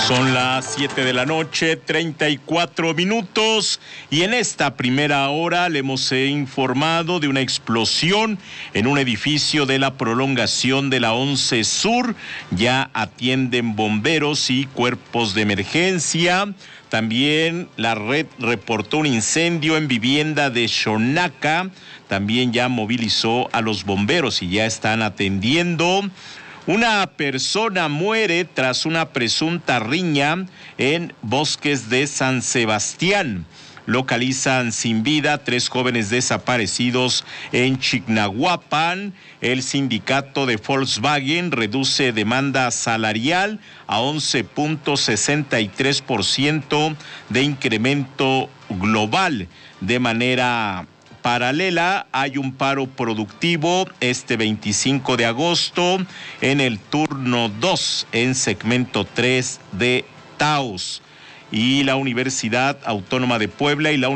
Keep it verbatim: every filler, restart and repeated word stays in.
Son las siete de la noche, treinta y cuatro minutos, y en esta primera hora le hemos informado de una explosión en un edificio de la prolongación de la once Sur. Ya atienden bomberos y cuerpos de emergencia. También la red reportó un incendio en vivienda de Xonaca. También ya movilizó a los bomberos y ya están atendiendo. Una persona muere tras una presunta riña en Bosques de San Sebastián. Localizan sin vida tres jóvenes desaparecidos en Chignahuapan. El sindicato de Volkswagen reduce demanda salarial a once punto sesenta y tres por ciento de incremento global. De manera paralela, hay un paro productivo este veinticinco de agosto en el turno dos, en segmento tres de Taos. Y la Universidad Autónoma de Puebla y la